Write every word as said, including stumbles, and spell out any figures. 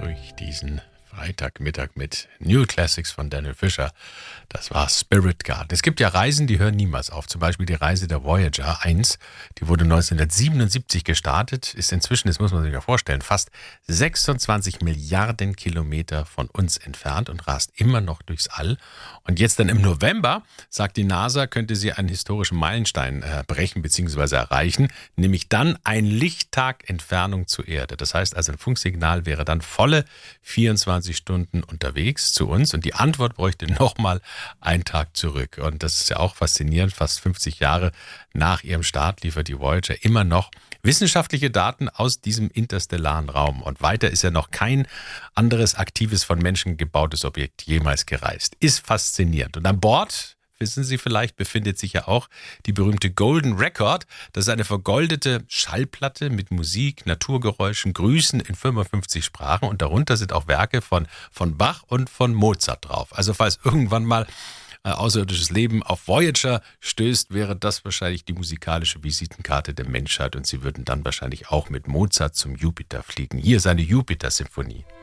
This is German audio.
durch diesen Freitagmittag mit New Classics von Daniel Fischer. Das war Spirit Garden. Es gibt ja Reisen, die hören niemals auf. Zum Beispiel die Reise der Voyager eins. Die wurde neunzehnhundertsiebenundsiebzig gestartet, ist inzwischen, das muss man sich ja vorstellen, fast sechsundzwanzig Milliarden Kilometer von uns entfernt und rast immer noch durchs All. Und jetzt dann im November, sagt die NASA, könnte sie einen historischen Meilenstein äh, brechen bzw. erreichen, nämlich dann ein Lichttag Entfernung zur Erde. Das heißt also, ein Funksignal wäre dann volle vierundzwanzig Stunden unterwegs zu uns und die Antwort bräuchte nochmal einen Tag zurück. Und das ist ja auch faszinierend. Fast fünfzig Jahre nach ihrem Start liefert die Voyager immer noch wissenschaftliche Daten aus diesem interstellaren Raum. Und weiter ist ja noch kein anderes aktives, von Menschen gebautes Objekt jemals gereist. Ist faszinierend. Und an Bord, wissen Sie vielleicht, befindet sich ja auch die berühmte Golden Record. Das ist eine vergoldete Schallplatte mit Musik, Naturgeräuschen, Grüßen in fünfundfünfzig Sprachen. Und darunter sind auch Werke von, von Bach und von Mozart drauf. Also falls irgendwann mal äh, außerirdisches Leben auf Voyager stößt, wäre das wahrscheinlich die musikalische Visitenkarte der Menschheit. Und Sie würden dann wahrscheinlich auch mit Mozart zum Jupiter fliegen. Hier ist eine Jupiter-Symphonie.